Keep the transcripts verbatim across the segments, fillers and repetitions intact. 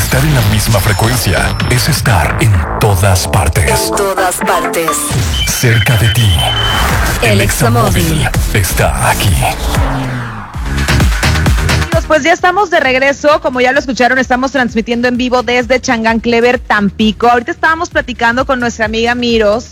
Estar en la misma frecuencia es estar en todas partes. En todas partes. Cerca de ti. El Examóvil está aquí. Pues ya estamos de regreso, como ya lo escucharon, estamos transmitiendo en vivo desde Changanclever, Tampico. Ahorita estábamos platicando con nuestra amiga Miros,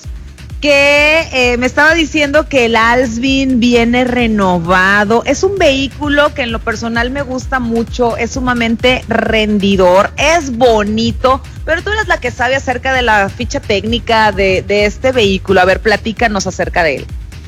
que eh, me estaba diciendo que el Alsvin viene renovado. Es un vehículo que en lo personal me gusta mucho, es sumamente rendidor, es bonito, pero tú eres la que sabe acerca de la ficha técnica de, de este vehículo. A ver, platícanos acerca de él.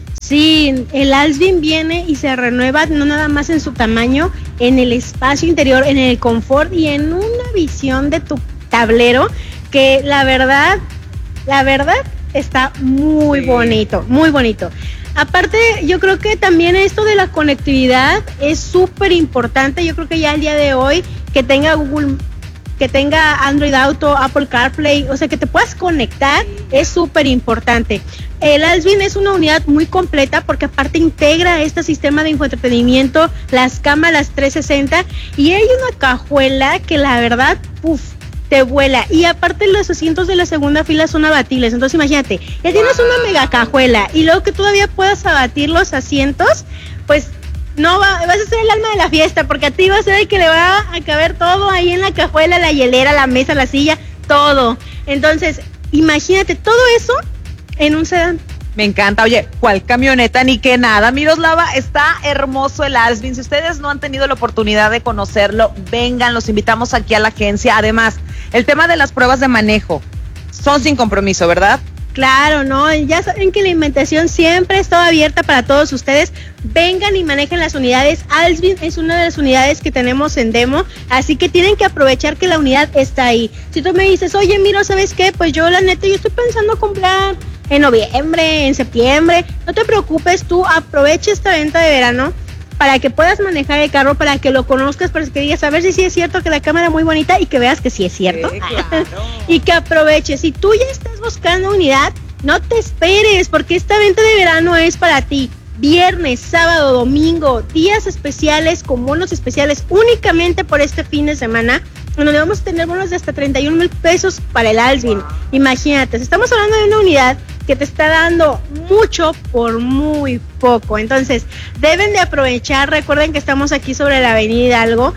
Sí, el Alsvin viene y se renueva no nada más en su tamaño, en el espacio interior, en el confort y en una visión de tu tablero que la verdad, la verdad está muy sí. bonito, muy bonito. Aparte, yo creo que también esto de la conectividad es súper importante. Yo creo que ya el día de hoy que tenga Google, que tenga Android Auto, Apple CarPlay, o sea, que te puedas conectar es súper importante. El Alsvin es una unidad muy completa porque aparte integra este sistema de infoentretenimiento, las cámaras trescientos sesenta y hay una cajuela que la verdad, puff, te vuela. Y aparte los asientos de la segunda fila son abatibles, entonces imagínate, ya tienes una mega cajuela y luego que todavía puedas abatir los asientos, pues no va, vas a ser el alma de la fiesta, porque a ti va a ser el que le va a caber todo ahí en la cajuela, la hielera, la mesa, la silla, todo. Entonces, imagínate todo eso en un sedán. Me encanta. Oye, ¿cuál camioneta? Ni que nada. Miroslava, está hermoso el Alsvin. Si ustedes no han tenido la oportunidad de conocerlo, vengan, los invitamos aquí a la agencia. Además, el tema de las pruebas de manejo son sin compromiso, ¿verdad? Claro, no, ya saben que la invitación siempre está abierta para todos ustedes. Vengan y manejen las unidades. Alsvin es una de las unidades que tenemos en demo, así que tienen que aprovechar que la unidad está ahí. Si tú me dices, oye, Miro, ¿sabes qué? Pues yo la neta, yo estoy pensando comprar en noviembre, en septiembre. No te preocupes, tú aprovecha esta venta de verano para que puedas manejar el carro, para que lo conozcas, para que digas, a ver si sí es cierto que la cámara es muy bonita y que veas que sí es cierto. Sí, claro. Y que aproveches. Si tú ya estás buscando unidad, no te esperes, porque esta venta de verano es para ti. Viernes, sábado, domingo, días especiales con bonos especiales únicamente por este fin de semana, donde vamos a tener bonos de hasta treinta y un mil pesos para el Alsvin. Wow. Imagínate, estamos hablando de una unidad que te está dando mucho por muy poco. Entonces, deben de aprovechar. Recuerden que estamos aquí sobre la avenida Hidalgo,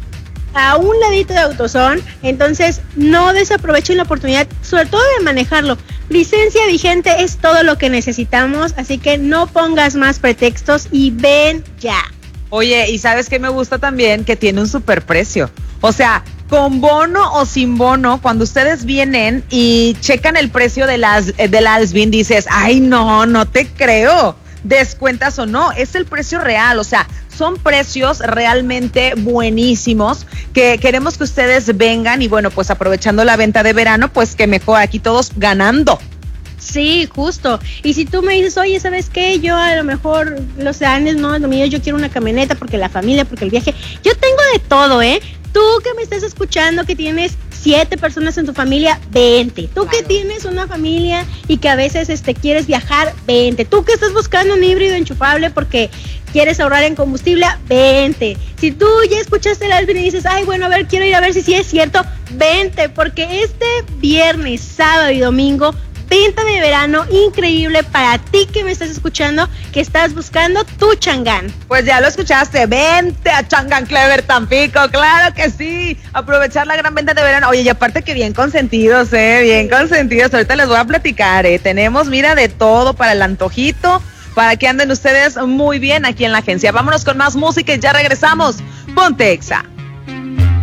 a un ladito de AutoZone. Entonces, no desaprovechen la oportunidad, sobre todo de manejarlo. Licencia vigente es todo lo que necesitamos, así que no pongas más pretextos y ven ya. Oye, y ¿sabes qué me gusta también? Que tiene un superprecio. O sea, con bono o sin bono, cuando ustedes vienen y checan el precio del, As, del Alsvin, dices, ay, no, no te creo. Descuentas o no, es el precio real. O sea, son precios realmente buenísimos que queremos que ustedes vengan y bueno, pues aprovechando la venta de verano, pues que mejor, aquí todos ganando. Sí, justo. Y si tú me dices, oye, ¿sabes qué? Yo a lo mejor los sedanes no es lo mío, yo quiero una camioneta porque la familia, porque el viaje. Yo tengo de todo, ¿eh? Tú que me estás escuchando, que tienes siete personas en tu familia, vente. Tú claro. que tienes una familia y que a veces este, quieres viajar, vente. Tú que estás buscando un híbrido enchufable porque quieres ahorrar en combustible, vente. Si tú ya escuchaste el Alsvin y dices, ay, bueno, a ver, quiero ir a ver si sí es cierto, vente, porque este viernes, sábado y domingo, venta de verano increíble para ti que me estás escuchando, que estás buscando tu Changán. Pues ya lo escuchaste, vente a Changanclever, Tampico, claro que sí, aprovechar la gran venta de verano. Oye, y aparte que bien consentidos, eh, bien consentidos, ahorita les voy a platicar, eh, tenemos, mira, de todo para el antojito, para que anden ustedes muy bien aquí en la agencia. Vámonos con más música y ya regresamos. Ponte Exa.